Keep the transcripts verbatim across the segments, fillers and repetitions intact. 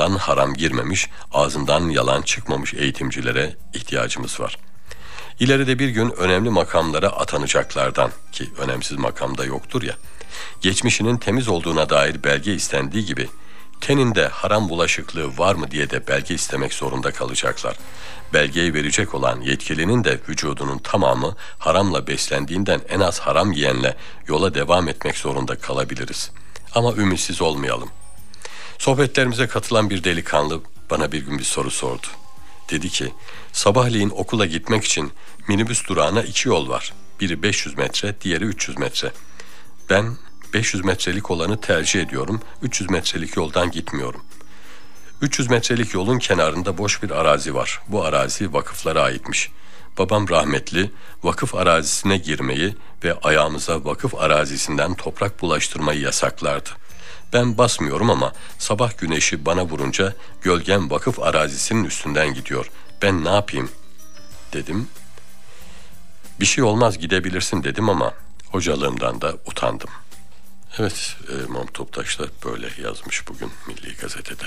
burnundan haram girmemiş, ağzından yalan çıkmamış eğitimcilere ihtiyacımız var. İleride bir gün önemli makamlara atanacaklardan, ki önemsiz makamda yoktur ya, geçmişinin temiz olduğuna dair belge istendiği gibi teninde haram bulaşıklığı var mı diye de belge istemek zorunda kalacaklar. Belgeyi verecek olan yetkilinin de vücudunun tamamı haramla beslendiğinden en az haram yiyenle yola devam etmek zorunda kalabiliriz. Ama ümitsiz olmayalım. Sohbetlerimize katılan bir delikanlı bana bir gün bir soru sordu. Dedi ki, sabahleyin okula gitmek için minibüs durağına iki yol var. Biri beş yüz metre, diğeri üç yüz metre. Ben beş yüz metrelik olanı tercih ediyorum, üç yüz metrelik yoldan gitmiyorum. üç yüz metrelik yolun kenarında boş bir arazi var. Bu arazi vakıflara aitmiş. Babam rahmetli vakıf arazisine girmeyi ve ayağımıza vakıf arazisinden toprak bulaştırmayı yasaklardı. Ben basmıyorum ama sabah güneşi bana vurunca gölgem vakıf arazisinin üstünden gidiyor. Ben ne yapayım dedim. Bir şey olmaz, gidebilirsin dedim ama hocalığımdan da utandım. Evet, e, Mahmut Toptaş da böyle yazmış bugün Milli Gazete'de.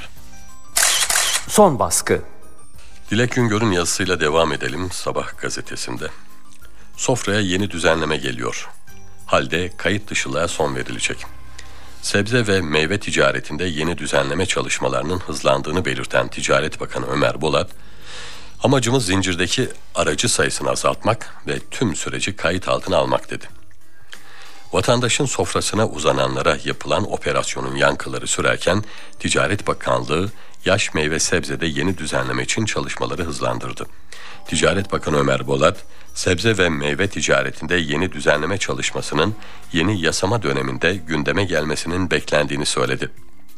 Son baskı. Dilek Güngör'ün yazısıyla devam edelim Sabah gazetesinde. Sofraya yeni düzenleme geliyor. Halde kayıt dışılığa son verilecek. Sebze ve meyve ticaretinde yeni düzenleme çalışmalarının hızlandığını belirten Ticaret Bakanı Ömer Bolat, amacımız zincirdeki aracı sayısını azaltmak ve tüm süreci kayıt altına almak dedi. Vatandaşın sofrasına uzananlara yapılan operasyonun yankıları sürerken Ticaret Bakanlığı yaş meyve sebzede yeni düzenleme için çalışmaları hızlandırdı. Ticaret Bakanı Ömer Bolat, sebze ve meyve ticaretinde yeni düzenleme çalışmasının yeni yasama döneminde gündeme gelmesinin beklendiğini söyledi.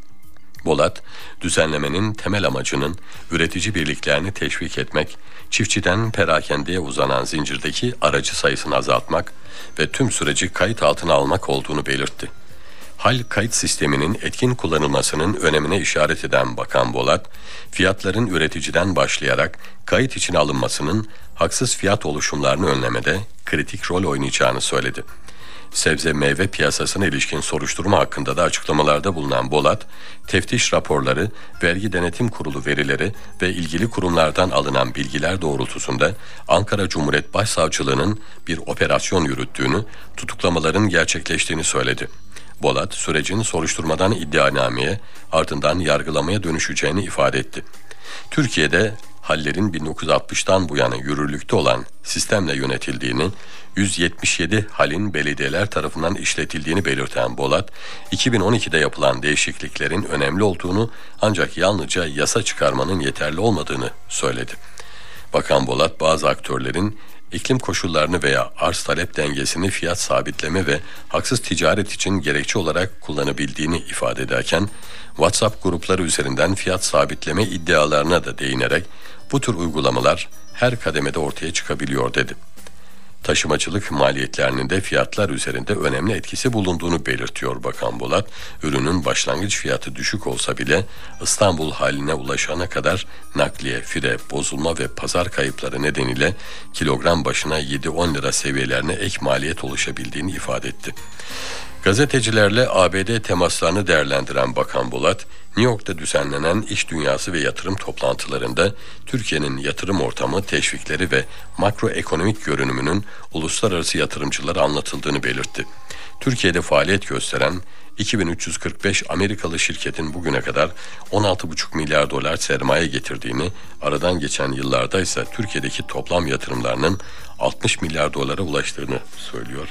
Bolat, düzenlemenin temel amacının üretici birliklerini teşvik etmek, çiftçiden perakendeye uzanan zincirdeki aracı sayısını azaltmak ve tüm süreci kayıt altına almak olduğunu belirtti. Hal kayıt sisteminin etkin kullanılmasının önemine işaret eden Bakan Bolat, fiyatların üreticiden başlayarak kayıt içine alınmasının haksız fiyat oluşumlarını önlemede kritik rol oynayacağını söyledi. Sebze meyve piyasasına ilişkin soruşturma hakkında da açıklamalarda bulunan Bolat, teftiş raporları, vergi denetim kurulu verileri ve ilgili kurumlardan alınan bilgiler doğrultusunda Ankara Cumhuriyet Başsavcılığı'nın bir operasyon yürüttüğünü, tutuklamaların gerçekleştiğini söyledi. Bolat, sürecin soruşturmadan iddianameye, ardından yargılamaya dönüşeceğini ifade etti. Türkiye'de hallerin bin dokuz yüz altmıştan bu yana yürürlükte olan sistemle yönetildiğini, yüz yetmiş yedi halin belediyeler tarafından işletildiğini belirten Bolat, iki bin on ikide yapılan değişikliklerin önemli olduğunu ancak yalnızca yasa çıkarmanın yeterli olmadığını söyledi. Bakan Bolat, bazı aktörlerin iklim koşullarını veya arz talep dengesini fiyat sabitleme ve haksız ticaret için gerekçe olarak kullanabildiğini ifade ederken, WhatsApp grupları üzerinden fiyat sabitleme iddialarına da değinerek bu tür uygulamalar her kademede ortaya çıkabiliyor dedi. Taşımacılık maliyetlerinin de fiyatlar üzerinde önemli etkisi bulunduğunu belirtiyor Bakan Bolat. Ürünün başlangıç fiyatı düşük olsa bile İstanbul haline ulaşana kadar nakliye, fire, bozulma ve pazar kayıpları nedeniyle kilogram başına yedi on lira seviyelerine ek maliyet oluşabildiğini ifade etti. Gazetecilerle A B D temaslarını değerlendiren Bakan Bolat, New York'ta düzenlenen iş dünyası ve yatırım toplantılarında Türkiye'nin yatırım ortamı, teşvikleri ve makroekonomik görünümünün uluslararası yatırımcılara anlatıldığını belirtti. Türkiye'de faaliyet gösteren iki bin üç yüz kırk beş Amerikalı şirketin bugüne kadar on altı buçuk milyar dolar sermaye getirdiğini, aradan geçen yıllarda ise Türkiye'deki toplam yatırımlarının altmış milyar dolara ulaştığını söylüyor.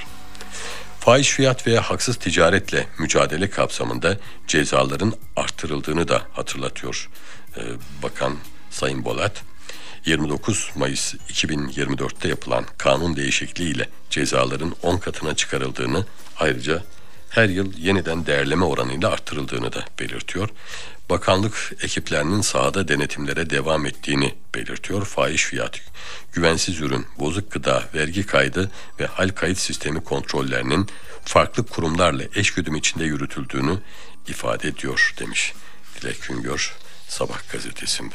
Fahiş fiyat ve haksız ticaretle mücadele kapsamında cezaların arttırıldığını da hatırlatıyor ee, Bakan Sayın Bolat. yirmi dokuz Mayıs iki bin yirmi dörtte yapılan kanun değişikliğiyle cezaların on katına çıkarıldığını, ayrıca her yıl yeniden değerleme oranıyla arttırıldığını da belirtiyor. Bakanlık ekiplerinin sahada denetimlere devam ettiğini belirtiyor. Fahiş fiyat, güvensiz ürün, bozuk gıda, vergi kaydı ve hal kayıt sistemi kontrollerinin farklı kurumlarla eşgüdüm içinde yürütüldüğünü ifade ediyor demiş Dilek Güngör Sabah gazetesinde.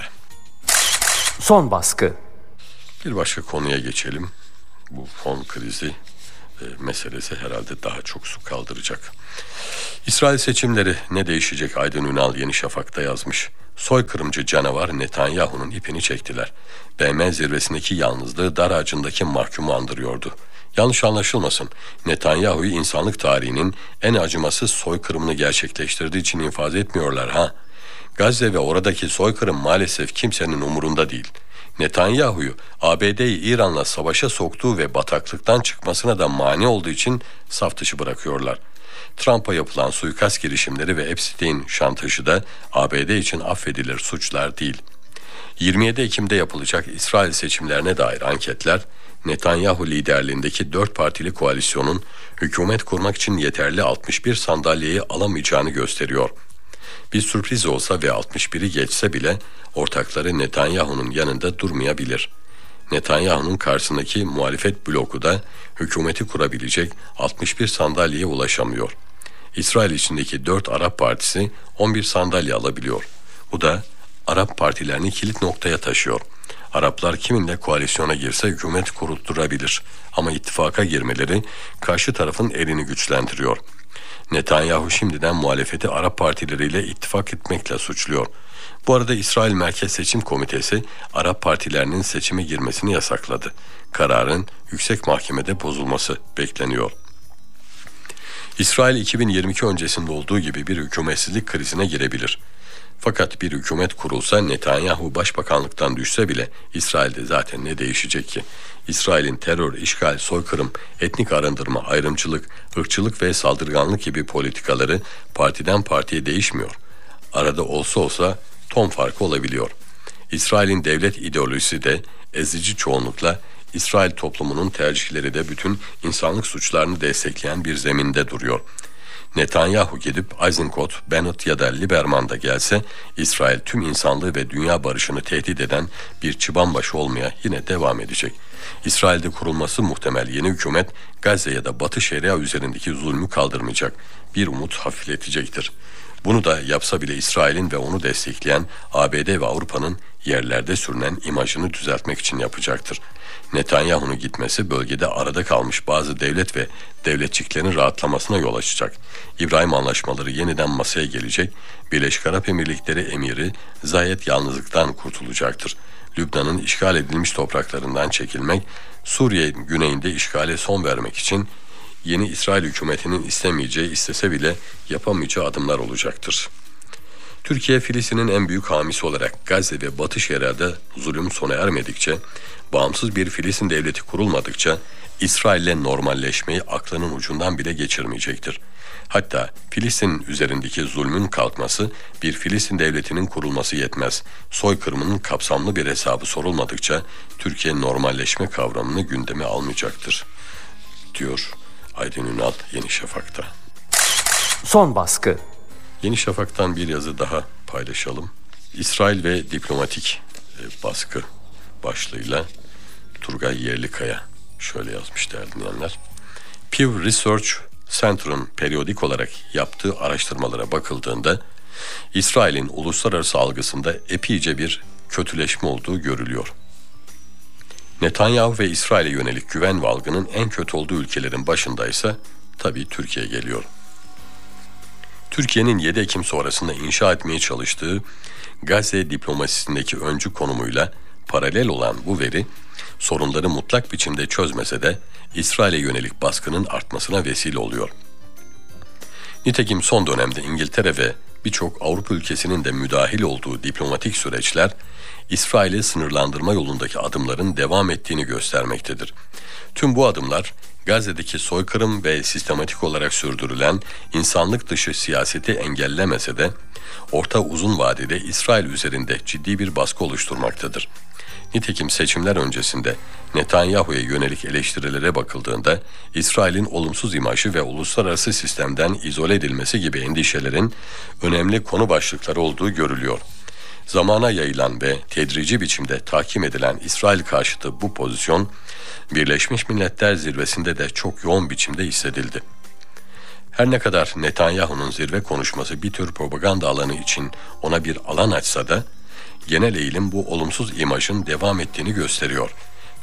Son baskı. Bir başka konuya geçelim. Bu fon krizi e, meselesi herhalde daha çok su kaldıracak. İsrail seçimleri ne değişecek? Aydın Ünal Yeni Şafak'ta yazmış. Soykırımcı canavar Netanyahu'nun ipini çektiler. B M zirvesindeki yalnızlığı dar ağacındaki mahkumu andırıyordu. Yanlış anlaşılmasın, Netanyahu'yu insanlık tarihinin en acımasız soykırımını gerçekleştirdiği için infaz etmiyorlar ha. Gazze ve oradaki soykırım maalesef kimsenin umurunda değil. Netanyahu'yu A B D'yi İran'la savaşa soktuğu ve bataklıktan çıkmasına da mani olduğu için saf dışı bırakıyorlar. Trump'a yapılan suikast girişimleri ve Epstein şantajı da A B D için affedilir suçlar değil. yirmi yedi Ekim'de yapılacak İsrail seçimlerine dair anketler, Netanyahu liderliğindeki dört partili koalisyonun hükümet kurmak için yeterli altmış bir sandalyeyi alamayacağını gösteriyor. Bir sürpriz olsa ve altmış biri geçse bile ortakları Netanyahu'nun yanında durmayabilir. Netanyahu'nun karşısındaki muhalefet bloku da hükümeti kurabilecek altmış bir sandalyeye ulaşamıyor. İsrail içindeki dört Arap partisi on bir sandalye alabiliyor. Bu da Arap partilerini kilit noktaya taşıyor. Araplar kiminle koalisyona girse hükümet kurulturabilir. Ama ittifaka girmeleri karşı tarafın elini güçlendiriyor. Netanyahu şimdiden muhalefeti Arap partileriyle ittifak etmekle suçluyor. Bu arada İsrail Merkez Seçim Komitesi Arap partilerinin seçime girmesini yasakladı. Kararın yüksek mahkemede bozulması bekleniyor. İsrail iki bin yirmi iki öncesinde olduğu gibi bir hükümetsizlik krizine girebilir. Fakat bir hükümet kurulsa Netanyahu başbakanlıktan düşse bile İsrail'de zaten ne değişecek ki? İsrail'in terör, işgal, soykırım, etnik arındırma, ayrımcılık, ırkçılık ve saldırganlık gibi politikaları partiden partiye değişmiyor. Arada olsa olsa ton farkı olabiliyor. İsrail'in devlet ideolojisi de ezici çoğunlukla İsrail toplumunun tercihleri de bütün insanlık suçlarını destekleyen bir zeminde duruyor. Netanyahu gidip Eisenkot, Bennett ya da Lieberman da gelse İsrail tüm insanlığı ve dünya barışını tehdit eden bir çıbanbaşı olmaya yine devam edecek. İsrail'de kurulması muhtemel yeni hükümet Gazze ya da Batı Şeria üzerindeki zulmü kaldırmayacak. Bir umut hafifletecektir. Bunu da yapsa bile İsrail'in ve onu destekleyen A B D ve Avrupa'nın yerlerde sürünen imajını düzeltmek için yapacaktır. Netanyahu'nun gitmesi bölgede arada kalmış bazı devlet ve devletçiklerin rahatlamasına yol açacak. İbrahim Anlaşmaları yeniden masaya gelecek, Birleşik Arap Emirlikleri emiri Zayed yalnızlıktan kurtulacaktır. Lübnan'ın işgal edilmiş topraklarından çekilmek, Suriye güneyinde işgale son vermek için yeni İsrail hükümetinin istemeyeceği, istese bile yapamayacağı adımlar olacaktır. Türkiye, Filistin'in en büyük hamisi olarak Gazze ve Batı Şeria'da zulüm sona ermedikçe, bağımsız bir Filistin devleti kurulmadıkça İsrail'le normalleşmeyi aklının ucundan bile geçirmeyecektir. Hatta Filistin üzerindeki zulmün kalkması, bir Filistin devletinin kurulması yetmez. Soykırımının kapsamlı bir hesabı sorulmadıkça Türkiye normalleşme kavramını gündeme almayacaktır, diyor Aydın Ünal Yeni Şafak'ta. Son baskı. Yeni Şafak'tan bir yazı daha paylaşalım. İsrail ve diplomatik e, baskı başlığıyla Turgay Yerlikaya şöyle yazmış değerli dinleyenler. Pew Research Center'ın periyodik olarak yaptığı araştırmalara bakıldığında İsrail'in uluslararası algısında epeyce bir kötüleşme olduğu görülüyor. Netanyahu ve İsrail'e yönelik güven ve algının en kötü olduğu ülkelerin başındaysa tabii Türkiye geliyor. Türkiye'nin yedi Ekim sonrasında inşa etmeye çalıştığı Gazze diplomasisindeki öncü konumuyla paralel olan bu veri, sorunları mutlak biçimde çözmese de İsrail'e yönelik baskının artmasına vesile oluyor. Nitekim son dönemde İngiltere ve birçok Avrupa ülkesinin de müdahil olduğu diplomatik süreçler, İsrail'i sınırlandırma yolundaki adımların devam ettiğini göstermektedir. Tüm bu adımlar, Gazze'deki soykırım ve sistematik olarak sürdürülen insanlık dışı siyaseti engellemese de, orta uzun vadede İsrail üzerinde ciddi bir baskı oluşturmaktadır. Nitekim seçimler öncesinde Netanyahu'ya yönelik eleştirilere bakıldığında İsrail'in olumsuz imajı ve uluslararası sistemden izole edilmesi gibi endişelerin önemli konu başlıkları olduğu görülüyor. Zamana yayılan ve tedrici biçimde tahkim edilen İsrail karşıtı bu pozisyon, Birleşmiş Milletler zirvesinde de çok yoğun biçimde hissedildi. Her ne kadar Netanyahu'nun zirve konuşması bir tür propaganda alanı için ona bir alan açsa da, genel eğilim bu olumsuz imajın devam ettiğini gösteriyor.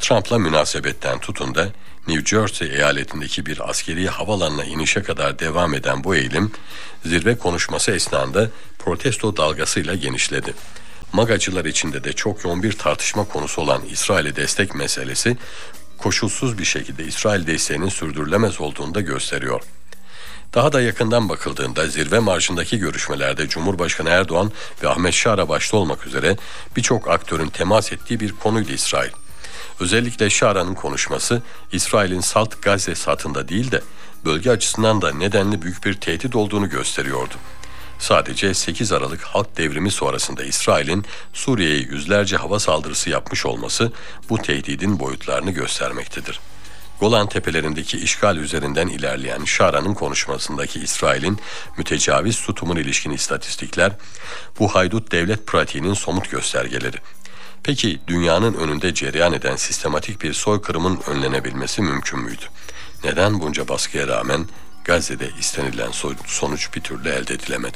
Trump'la münasebetten tutun da New Jersey eyaletindeki bir askeri havalanına inişe kadar devam eden bu eğilim, zirve konuşması esnasında protesto dalgasıyla genişledi. Magacılar içinde de çok yoğun bir tartışma konusu olan İsrail'e destek meselesi, koşulsuz bir şekilde İsrail desteğinin sürdürülemez olduğunu da gösteriyor. Daha da yakından bakıldığında zirve marşındaki görüşmelerde Cumhurbaşkanı Erdoğan ve Ahmet Şara başta olmak üzere birçok aktörün temas ettiği bir konuydu İsrail. Özellikle Şara'nın konuşması İsrail'in salt Gazze satında değil de bölge açısından da nedenli büyük bir tehdit olduğunu gösteriyordu. Sadece sekiz Aralık halk devrimi sonrasında İsrail'in Suriye'ye yüzlerce hava saldırısı yapmış olması bu tehdidin boyutlarını göstermektedir. Golan Tepelerindeki işgal üzerinden ilerleyen Şara'nın konuşmasındaki İsrail'in mütecaviz tutumuna ilişkin istatistikler, bu haydut devlet pratiğinin somut göstergeleri. Peki dünyanın önünde cereyan eden sistematik bir soykırımın önlenebilmesi mümkün müydü? Neden bunca baskıya rağmen Gazze'de istenilen sonuç bir türlü elde edilemedi?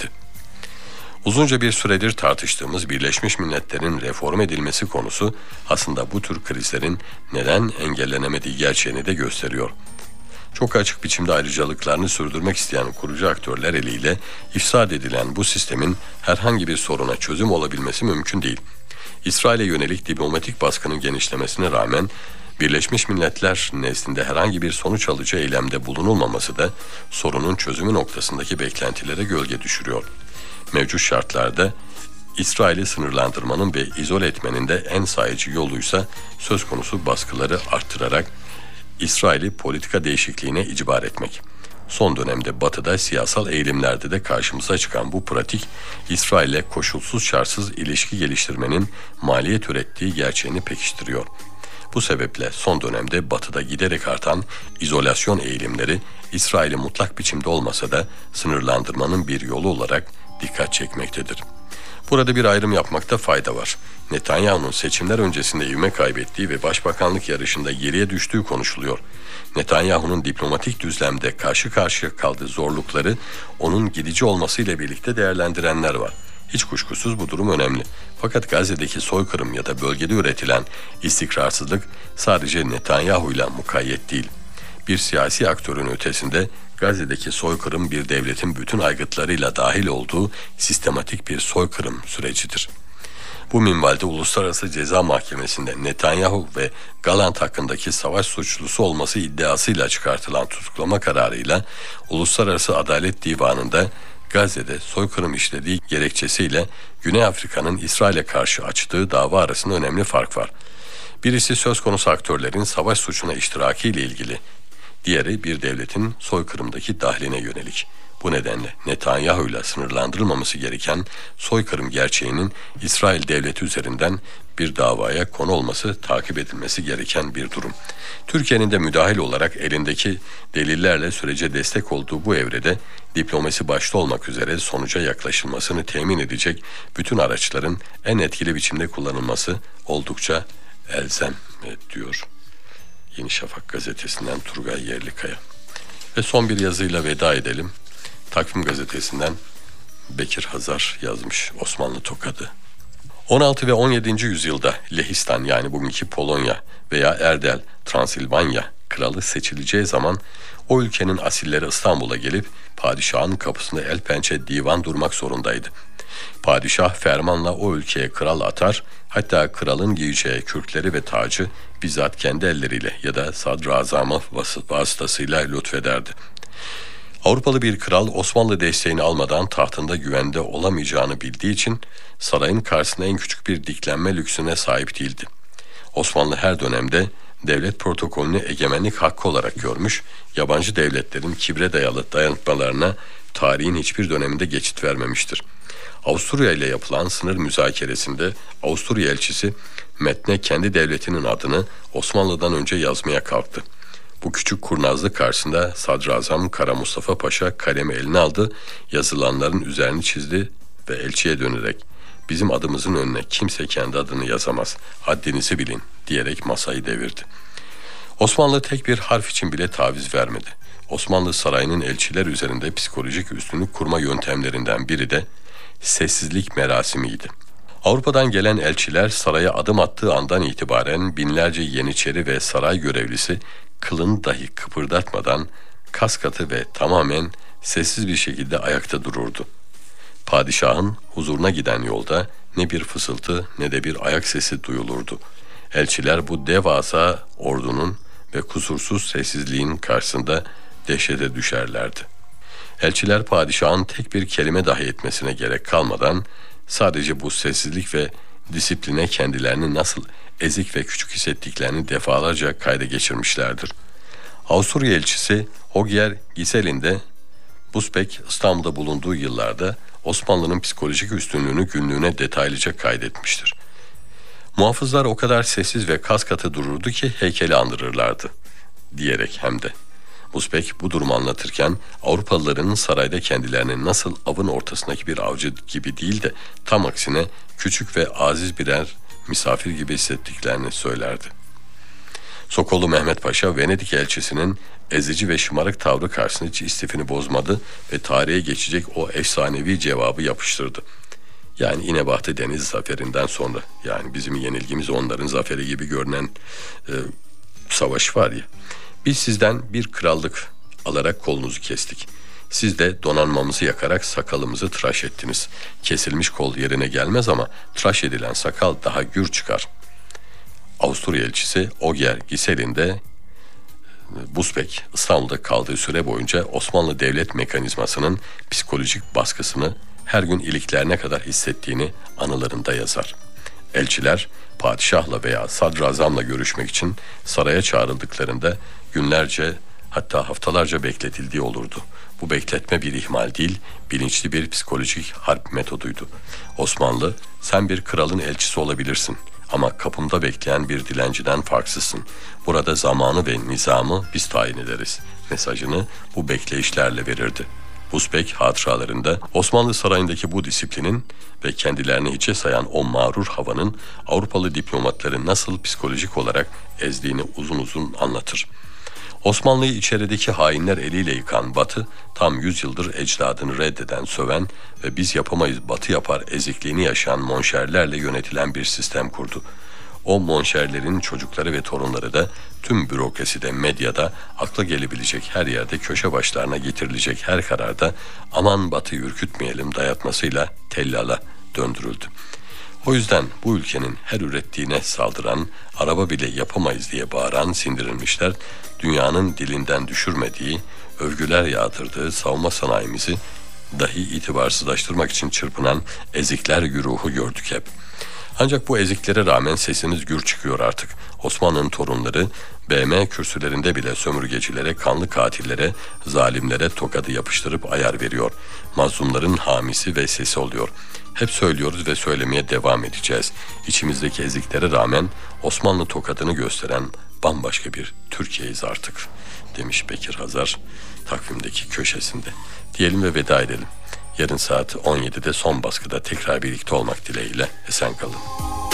Uzunca bir süredir tartıştığımız Birleşmiş Milletler'in reform edilmesi konusu aslında bu tür krizlerin neden engellenemediği gerçeğini de gösteriyor. Çok açık biçimde ayrıcalıklarını sürdürmek isteyen kurucu aktörler eliyle ifsad edilen bu sistemin herhangi bir soruna çözüm olabilmesi mümkün değil. İsrail'e yönelik diplomatik baskının genişlemesine rağmen Birleşmiş Milletler nezdinde herhangi bir sonuç alıcı eylemde bulunulmaması da sorunun çözümü noktasındaki beklentilere gölge düşürüyor. Mevcut şartlarda İsrail'i sınırlandırmanın ve izole etmenin de en sayıcı yoluysa söz konusu baskıları arttırarak İsrail'i politika değişikliğine icbar etmek. Son dönemde Batı'da siyasal eğilimlerde de karşımıza çıkan bu pratik, İsrail'le koşulsuz şartsız ilişki geliştirmenin maliyet ürettiği gerçeğini pekiştiriyor. Bu sebeple son dönemde Batı'da giderek artan izolasyon eğilimleri, İsrail'i mutlak biçimde olmasa da sınırlandırmanın bir yolu olarak dikkat çekmektedir. Burada bir ayrım yapmakta fayda var. Netanyahu'nun seçimler öncesinde ivme kaybettiği ve başbakanlık yarışında geriye düştüğü konuşuluyor. Netanyahu'nun diplomatik düzlemde karşı karşıya kaldığı zorlukları onun gidici olmasıyla birlikte değerlendirenler var. Hiç kuşkusuz bu durum önemli. Fakat Gazze'deki soykırım ya da bölgede üretilen istikrarsızlık sadece Netanyahu'yla mukayyet değil. Bir siyasi aktörün ötesinde Gazze'deki soykırım bir devletin bütün aygıtlarıyla dahil olduğu sistematik bir soykırım sürecidir. Bu minvalde Uluslararası Ceza Mahkemesi'nde Netanyahu ve Galant hakkındaki savaş suçlusu olması iddiasıyla çıkartılan tutuklama kararıyla Uluslararası Adalet Divanı'nda Gazze'de soykırım işlediği gerekçesiyle Güney Afrika'nın İsrail'e karşı açtığı dava arasında önemli fark var. Birisi söz konusu aktörlerin savaş suçuna iştirakiyle ilgili, diğeri bir devletin soykırımdaki dahline yönelik. Bu nedenle Netanyahu ile sınırlandırılmaması gereken soykırım gerçeğinin İsrail devleti üzerinden bir davaya konu olması takip edilmesi gereken bir durum. Türkiye'nin de müdahil olarak elindeki delillerle sürece destek olduğu bu evrede diplomasi başta olmak üzere sonuca yaklaşılmasını temin edecek bütün araçların en etkili biçimde kullanılması oldukça elzem diyor Yeni Şafak gazetesinden Turgay Yerlikaya. Ve son bir yazıyla veda edelim. Takvim gazetesinden Bekir Hazar yazmış Osmanlı tokadı. on altı ve on yedinci yüzyılda Lehistan yani bugünkü Polonya veya Erdel, Transilvanya kralı seçileceği zaman o ülkenin asilleri İstanbul'a gelip padişahın kapısında el pençe divan durmak zorundaydı. Padişah fermanla o ülkeye kral atar, hatta kralın giyeceği kürkleri ve tacı bizzat kendi elleriyle ya da sadrazamı vasıtasıyla lütfederdi. Avrupalı bir kral Osmanlı desteğini almadan tahtında güvende olamayacağını bildiği için sarayın karşısında en küçük bir diklenme lüksüne sahip değildi. Osmanlı her dönemde devlet protokolünü egemenlik hakkı olarak görmüş, yabancı devletlerin kibre dayalı dayanışmalarına tarihin hiçbir döneminde geçit vermemiştir. Avusturya ile yapılan sınır müzakeresinde Avusturya elçisi metne kendi devletinin adını Osmanlı'dan önce yazmaya kalktı. Bu küçük kurnazlık karşısında Sadrazam Kara Mustafa Paşa kalemi eline aldı, yazılanların üzerini çizdi ve elçiye dönerek "Bizim adımızın önüne kimse kendi adını yazamaz, haddinizi bilin" diyerek masayı devirdi. Osmanlı tek bir harf için bile taviz vermedi. Osmanlı sarayının elçiler üzerinde psikolojik üstünlük kurma yöntemlerinden biri de sessizlik merasimiydi. Avrupa'dan gelen elçiler saraya adım attığı andan itibaren binlerce yeniçeri ve saray görevlisi kılını dahi kıpırdatmadan kaskatı ve tamamen sessiz bir şekilde ayakta dururdu. Padişahın huzuruna giden yolda ne bir fısıltı ne de bir ayak sesi duyulurdu. Elçiler bu devasa ordunun ve kusursuz sessizliğin karşısında dehşete düşerlerdi. Elçiler padişahın tek bir kelime dahi etmesine gerek kalmadan sadece bu sessizlik ve disipline kendilerini nasıl ezik ve küçük hissettiklerini defalarca kayda geçirmişlerdir. Avusturya elçisi Holger Giselin de Busbek İstanbul'da bulunduğu yıllarda Osmanlı'nın psikolojik üstünlüğünü günlüğüne detaylıca kaydetmiştir. Muhafızlar o kadar sessiz ve kas katı dururdu ki heykeli andırırlardı diyerek hem de. Busbek bu durumu anlatırken Avrupalıların sarayda kendilerini nasıl avın ortasındaki bir avcı gibi değil de tam aksine küçük ve aziz birer misafir gibi hissettiklerini söylerdi. Sokollu Mehmet Paşa Venedik elçisinin ezici ve şımarık tavrı karşısında hiç istifini bozmadı ve tarihe geçecek o efsanevi cevabı yapıştırdı. Yani İnebahtı Deniz zaferinden sonra, yani bizim yenilgimiz onların zaferi gibi görünen e, savaş var ya. Biz sizden bir krallık alarak kolunuzu kestik. Siz de donanmamızı yakarak sakalımızı tıraş ettiniz. Kesilmiş kol yerine gelmez ama tıraş edilen sakal daha gür çıkar. Avusturya elçisi Ogier Giselin de Busbek İstanbul'da kaldığı süre boyunca Osmanlı devlet mekanizmasının psikolojik baskısını her gün iliklerine kadar hissettiğini anılarında yazar. Elçiler padişahla veya sadrazamla görüşmek için saraya çağrıldıklarında günlerce hatta haftalarca bekletildiği olurdu. Bu bekletme bir ihmal değil, bilinçli bir psikolojik harp metoduydu. Osmanlı, sen bir kralın elçisi olabilirsin ama kapımda bekleyen bir dilenciden farksızsın. Burada zamanı ve nizamı biz tayin ederiz mesajını bu bekleyişlerle verirdi. Busbek hatıralarında Osmanlı sarayındaki bu disiplinin ve kendilerini hiçe sayan o mağrur havanın Avrupalı diplomatları nasıl psikolojik olarak ezdiğini uzun uzun anlatır. Osmanlı'yı içerideki hainler eliyle yıkan Batı, tam yüz yıldır ecdadını reddeden, söven ve biz yapamayız Batı yapar ezikliğini yaşayan monşerlerle yönetilen bir sistem kurdu. O monşerlerin çocukları ve torunları da tüm bürokraside, medyada, akla gelebilecek her yerde köşe başlarına getirilecek her kararda aman Batı'yı ürkütmeyelim dayatmasıyla tellala döndürüldü. O yüzden bu ülkenin her ürettiğine saldıran, araba bile yapamayız diye bağıran sindirilmişler, dünyanın dilinden düşürmediği, övgüler yağdırdığı savunma sanayimizi dahi itibarsızlaştırmak için çırpınan ezikler güruhu gördük hep. Ancak bu eziklere rağmen sesiniz gür çıkıyor artık. Osmanlı'nın torunları B M kürsülerinde bile sömürgecilere, kanlı katillere, zalimlere tokadı yapıştırıp ayar veriyor. Mazlumların hamisi ve sesi oluyor. Hep söylüyoruz ve söylemeye devam edeceğiz. İçimizdeki eziklere rağmen Osmanlı tokadını gösteren bambaşka bir Türkiye'yiz artık, demiş Bekir Hazar takvimdeki köşesinde. Diyelim ve veda edelim. Yarın saat on yedide son baskıda tekrar birlikte olmak dileğiyle esen kalın.